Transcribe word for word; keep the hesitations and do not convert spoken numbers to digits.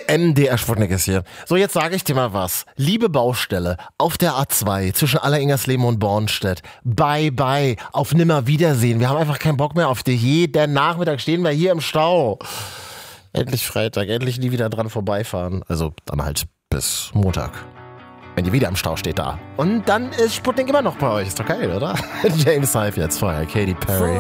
M D R Sputnik ist hier. So, jetzt sage ich dir mal was. Liebe Baustelle auf der A zwei zwischen Alleringersleben und Bornstedt. Bye, bye. Auf Nimmerwiedersehen. Wir haben einfach keinen Bock mehr auf dich. Jeden Nachmittag stehen wir hier im Stau. Endlich Freitag. Endlich nie wieder dran vorbeifahren. Also dann halt bis Montag. Wenn ihr wieder im Stau steht da. Und dann ist Sputnik immer noch bei euch. Ist doch geil, oder? James Hype jetzt vorher. Katy Perry.